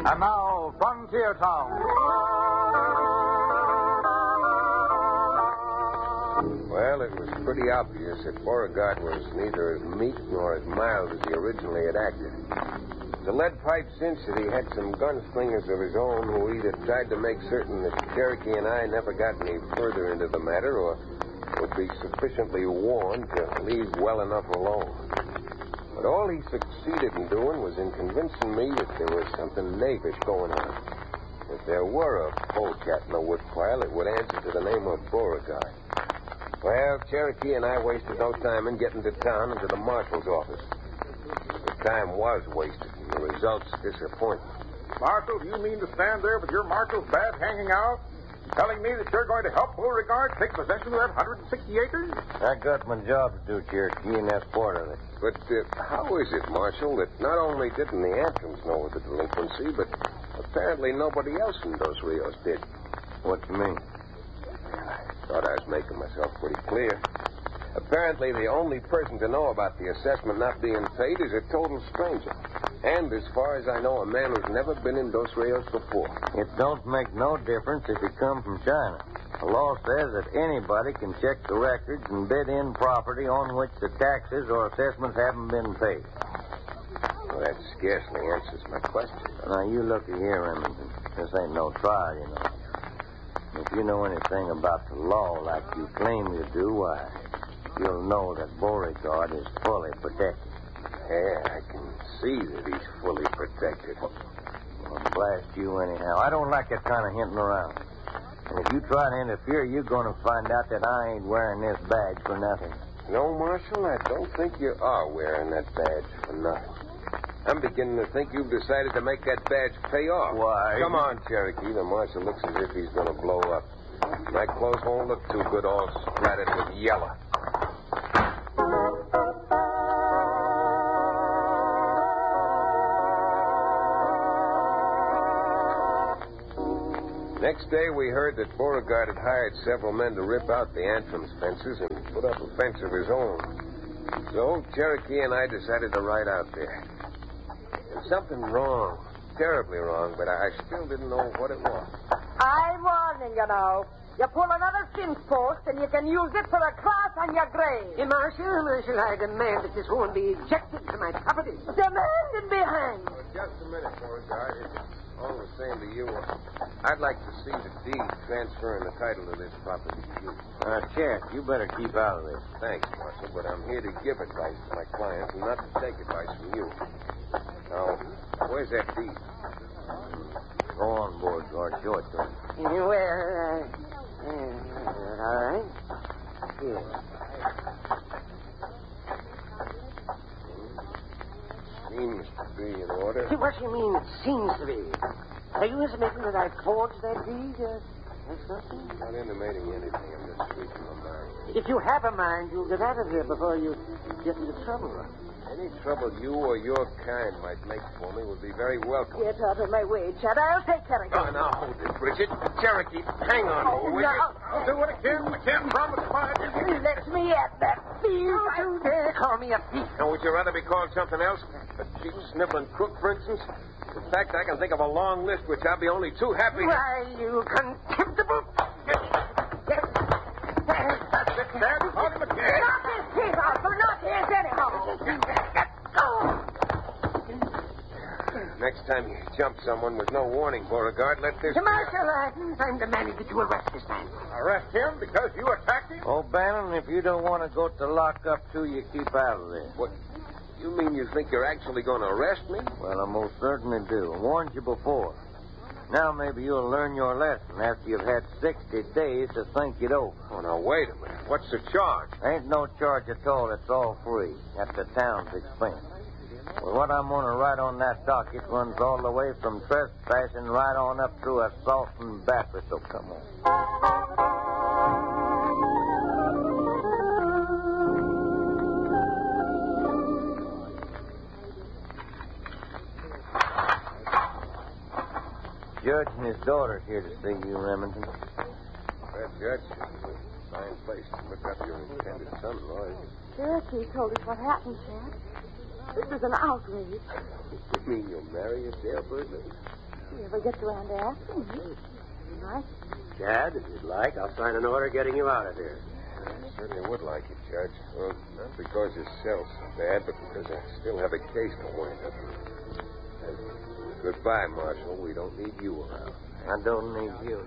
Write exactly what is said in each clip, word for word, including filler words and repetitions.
And now, Frontier Town. Well, it was pretty obvious that Beauregard was neither as meek nor as mild as he originally had acted. The lead pipe cinched that he had some gunslingers of his own who either tried to make certain that Cherokee and I never got any further into the matter or would be sufficiently warned to leave well enough alone. But all he succeeded in doing was in convincing me that there was something knavish going on. If there were a polecat in the woodpile, it would answer to the name of Beauregard. Well, Cherokee and I wasted no time in getting to town and to the marshal's office. The time was wasted, and the results disappointing. Marshal, do you mean to stand there with your marshal's badge hanging out, telling me that you're going to help Beauregard take possession of that one hundred sixty acres? I got my job to do, Cherokee, and that's part of it. But uh, how is it, Marshal, that not only didn't the Anthems know of the delinquency, but apparently nobody else in Dos Rios did? What do you mean? I thought I was making myself pretty clear. Apparently, the only person to know about the assessment not being paid is a total stranger. And as far as I know, a man who's never been in Dos Rios before. It don't make no difference if he come from China. The law says that anybody can check the records and bid in property on which the taxes or assessments haven't been paid. Well, that scarcely answers my question. Now, you look here, Remington. This ain't no trial, you know. If you know anything about the law like you claim you do, why, you'll know that Beauregard is fully protected. Yeah, I can see that he's fully protected. Well, blast you anyhow. I don't like that kind of hinting around. And if you try to interfere, you're going to find out that I ain't wearing this badge for nothing. No, Marshal, I don't think you are wearing that badge for nothing. I'm beginning to think you've decided to make that badge pay off. Why? Come on, Cherokee. The Marshal looks as if he's going to blow up. My clothes won't look too good all splattered with yellow. Next day, we heard that Beauregard had hired several men to rip out the Anthems fences and put up a fence of his own. So, Cherokee and I decided to ride out there. There's something wrong, terribly wrong, but I still didn't know what it was. I'm warning you now. You pull another fence post and you can use it for a cross on your grave. Hey, Marshal, Marshal, I demand that this woman be ejected from my property. Demand and be hanged. Well, just a minute, Beauregard. It's all the same to you. I'd like to see the deed transferring the title of this property to you. Uh, Cherokee, you better keep out of this. Thanks, Marshal, but I'm here to give advice to my clients and not to take advice from you. Now, where's that deed? Go on, Beauregard. Show it to him. Well, uh, uh, all right. Here. Seems to be in order. See, what do you mean, it seems to be? Are you intimating that I forged that deed? Uh, or something? Not intimating anything. I'm just speaking my mind. If you have a mind, you'll get out of here before you get into trouble. Any trouble you or your kind might make for me would be very welcome. Get out of my way, Chad. I'll take care of you. Oh, now, hold it, Bridget. Cherokee, hang on. Oh, will no. you? I'll do it again. I can't promise my... Let me at that thief. Don't you dare call me a thief. Now, would you rather be called something else? A cheap, sniveling crook, for instance? In fact, I can think of a long list which I'll be only too happy to... Why, you contemptible... That's it, Dad. Hold him again. Knock his teeth out, for not his anyhow. Next time you jump someone with no warning, Beauregard, let this... Marshal, I, I'm demanding that you arrest this man. Arrest him because you attacked him? Oh, Bannon, if you don't want to go to lockup, too, you keep out of there. What? You mean you think you're actually going to arrest me? Well, I most certainly do. I warned you before. Now maybe you'll learn your lesson after you've had sixty days to think it over. Oh, now, wait a minute. What's the charge? Ain't no charge at all. It's all free at the town's expense. Well, what I'm going to write on that docket runs all the way from trespassing right on up through assault and battery, so come on. Judge and his daughter's here to see you, Remington. That judge is a fine place to look up your intended son-in-law, isn't it? Cherokee told us what happened, Chad. This is an outrage. You mean you'll marry a jailbird lady? You ever get around to asking me? Right? Chad, if you'd like, I'll sign an order getting you out of here. I certainly would like it, Judge. Well, not because your cell's so bad, but because I still have a case to wind up. Uh, goodbye, Marshal. We don't need you around. I don't need you.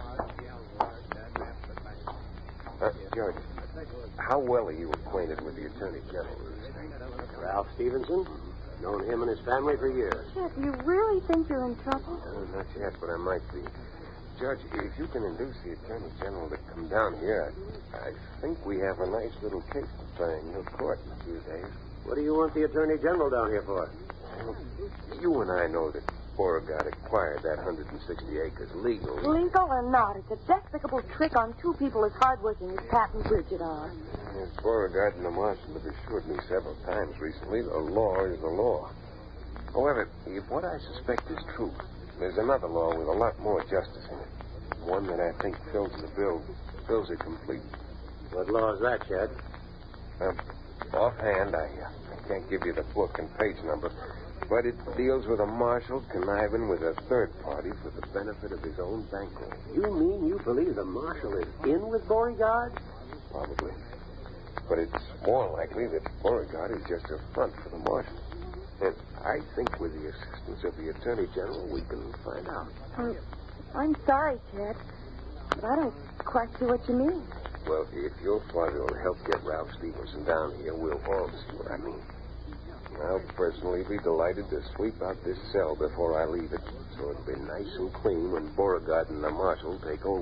Uh, Judge, how well are you acquainted with the Attorney General of the state? Ralph Stevenson? Known him and his family for years. Chet, you really think you're in trouble? Uh, not yet, but I might be. Judge, if you can induce the Attorney General to come down here, I, I think we have a nice little case to play in your court in a few days. What do you want the Attorney General down here for? Well, you and I know that Beauregard acquired that one hundred sixty acres legally. Legal or not, it's a despicable trick on two people as hardworking as Pat and Bridget are. As Beauregard and the Marshal have assured me several times recently, the law is the law. However, if what I suspect is true, there's another law with a lot more justice in it. One that I think fills the bill, fills it complete. What law is that, Chad? Um, offhand, I, uh, I can't give you the book and page number, but it deals with a marshal conniving with a third party for the benefit of his own bankroll. You mean you believe the marshal is in with Beauregard? Probably. But it's more likely that Beauregard is just a front for the marshal. And I think with the assistance of the Attorney General, we can find out. I'm, I'm sorry, Chet, but I don't quite see what you mean. Well, if your father will help get Ralph Stevenson down here, we'll all see what I mean. I'll personally be delighted to sweep out this cell before I leave it, so it'll be nice and clean when Beauregard and the marshal take over.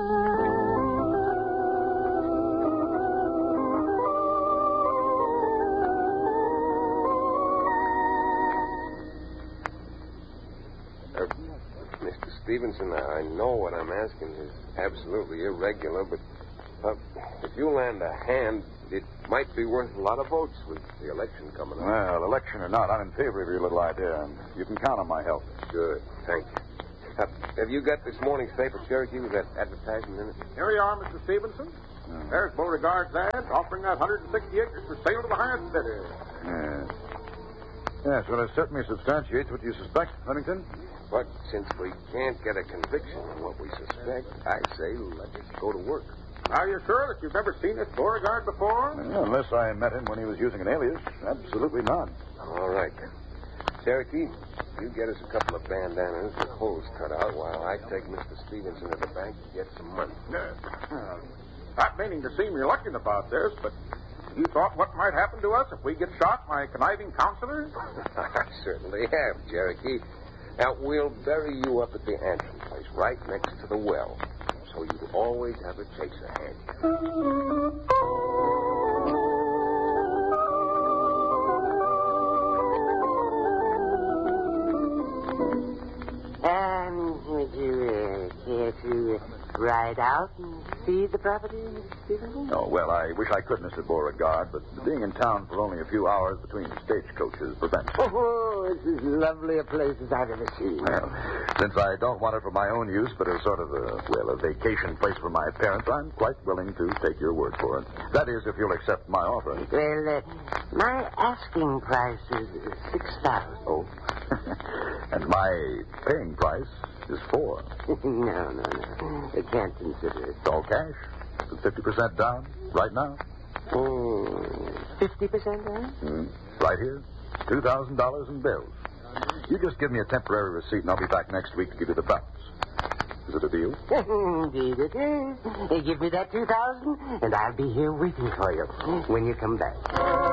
Uh, Mister Stevenson, I know what I'm asking is absolutely irregular, but uh, if you lend a hand, it might be worth a lot of votes with the election coming up. Well, election or not, I'm in favor of your little idea, and you can count on my help. Good, thank you. Uh, have you got this morning's paper, Cherokee, with that advertisement in it? Here you are, Mister Stevenson. Hmm. There's Beauregard's ad offering that one hundred sixty acres for sale to the highest bidder. Yes. Yes, well, it certainly substantiates what you suspect, Remington. But since we can't get a conviction on what we suspect, I say let's go to work. Are you sure that you've never seen this Beauregard before? Well, unless I met him when he was using an alias. Absolutely not. All right, then. Cherokee, you get us a couple of bandanas with holes cut out while I take Mister Stevenson to the bank to get some money. Uh, not meaning to seem reluctant about this, but have you thought what might happen to us if we get shot by conniving counselors? I certainly have, Cherokee. Now, we'll bury you up at the entrance place, right next to the well, so you always have a chaser handy. Um, would you uh, care to uh, ride out and see the property, Mister Stevenson? Oh, well, I wish I could, Mister Beauregard, but being in town for only a few hours between stagecoaches prevents me. Oh, it's as lovely a place as I've ever seen. Well, since I don't want it for my own use, but as sort of a, well, a vacation place for my parents, I'm quite willing to take your word for it. That is, if you'll accept my offer. Well, uh, my asking price is six thousand. Oh. And my paying price is four. no, no, no. I can't consider it. It's all cash. fifty percent down, right now. Mm, fifty percent down? Mm, right here. two thousand dollars in bills. You just give me a temporary receipt, and I'll be back next week to give you the balance. Is it a deal? Indeed it is. Hey, give me that two thousand, and I'll be here waiting for you when you come back.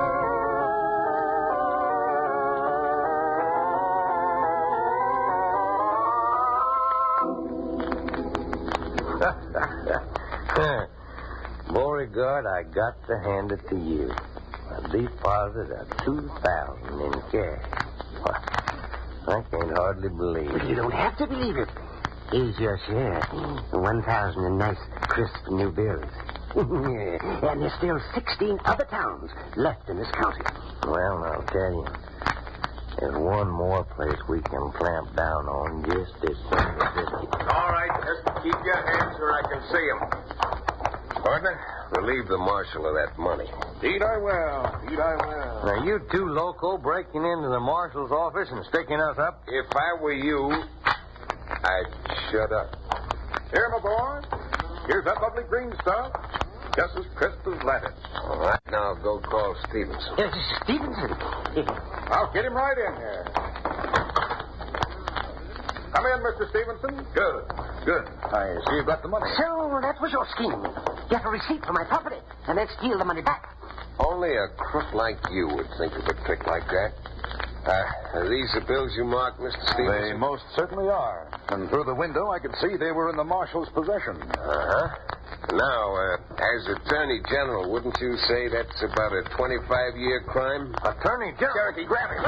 Beauregard, I got to hand it to you. I deposited a two thousand in cash. I can't hardly believe But it. you don't have to believe it. Here's your share. One thousand in nice, crisp new bills. And there's still sixteen other towns left in this county. Well, I'll tell you. There's one more place we can clamp down on just as soon as this. All right, just keep your hands where I can see them. Partner, relieve the marshal of that money. Indeed I will. Indeed I will. Now, you two loco breaking into the marshal's office and sticking us up? If I were you, I'd shut up. Here, my boy. Here's that lovely green stuff. Just as crisp as lettuce. All right, now go call Stevenson. Yes, Stevenson. I'll get him right in here. Come in, Mister Stevenson. Good. Good. I see you've got the money. So that was your scheme. Get a receipt for my property and then steal the money back. Only a crook like you would think of a trick like that. Uh, are these the bills you marked, Mister Stevenson? They most certainly are. And through the window, I could see they were in the marshal's possession. Uh-huh. Now, uh, as Attorney General, wouldn't you say that's about a twenty-five year crime? Attorney General? Cherokee, grab him.